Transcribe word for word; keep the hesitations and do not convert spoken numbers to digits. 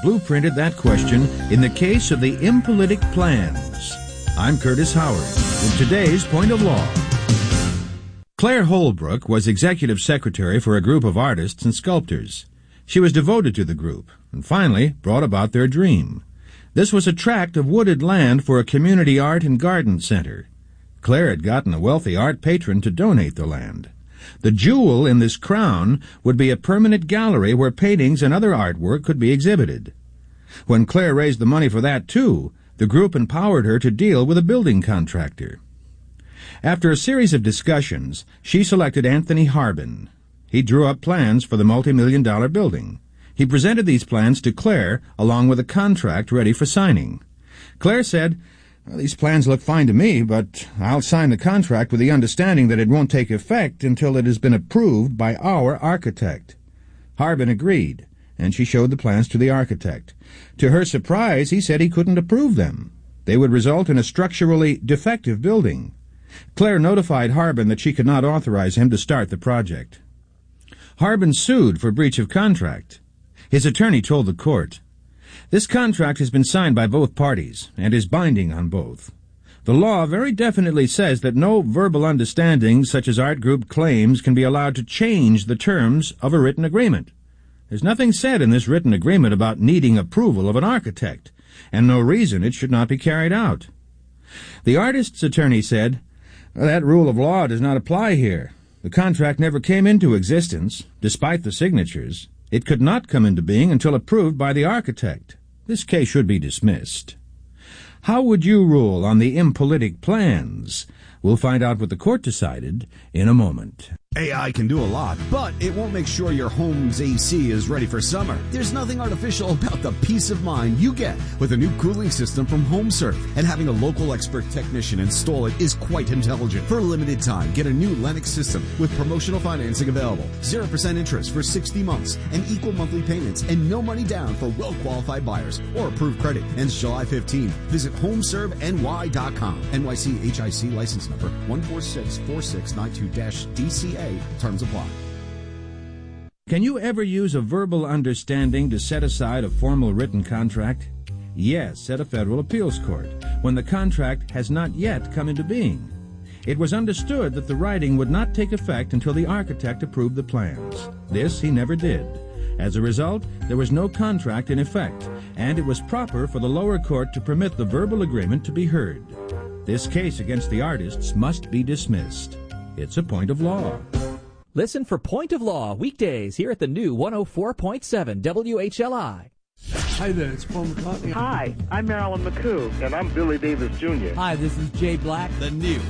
blueprinted that question in the case of the impolitic plans. I'm Curtis Howard with today's Point of Law. Claire Holbrook was executive secretary for a group of artists and sculptors. She was devoted to the group and finally brought about their dream. This was a tract of wooded land for a community art and garden center. Claire had gotten a wealthy art patron to donate the land. The jewel in this crown would be a permanent gallery where paintings and other artwork could be exhibited. When Claire raised the money for that, too, the group empowered her to deal with a building contractor. After a series of discussions, she selected Anthony Harbin. He drew up plans for the multi-million dollar building. He presented these plans to Claire, along with a contract ready for signing. Claire said, well, these plans look fine to me, but I'll sign the contract with the understanding that it won't take effect until it has been approved by our architect. Harbin agreed, and she showed the plans to the architect. To her surprise, he said he couldn't approve them. They would result in a structurally defective building. Claire notified Harbin that she could not authorize him to start the project. Harbin sued for breach of contract. His attorney told the court, "This contract has been signed by both parties and is binding on both. The law very definitely says that no verbal understanding such as Art Group claims can be allowed to change the terms of a written agreement. There's nothing said in this written agreement about needing approval of an architect, and no reason it should not be carried out." The artist's attorney said, "That rule of law does not apply here. The contract never came into existence, despite the signatures. It could not come into being until approved by the architect. This case should be dismissed." How would you rule on the impolitic plans? We'll find out what the court decided in a moment. A I can do a lot, but it won't make sure your home's A C is ready for summer. There's nothing artificial about the peace of mind you get with a new cooling system from HomeServe. And having a local expert technician install it is quite intelligent. For a limited time, get a new Lennox system with promotional financing available. zero percent interest for sixty months and equal monthly payments and no money down for well-qualified buyers or approved credit. Ends July fifteenth. Visit home serve N Y dot com. N Y C H I C license number one four six four six nine two D C A. Terms apply. Can you ever use a verbal understanding to set aside a formal written contract? Yes, at a federal appeals court, when the contract has not yet come into being. It was understood that the writing would not take effect until the architect approved the plans. This he never did. As a result, there was no contract in effect, and it was proper for the lower court to permit the verbal agreement to be heard. This case against the artists must be dismissed. It's a point of law. Listen for Point of Law weekdays here at the new one oh four point seven W H L I. Hi there, it's Paul McCartney. Hi, I'm Marilyn McCoo. And I'm Billy Davis Junior Hi, this is Jay Black. The new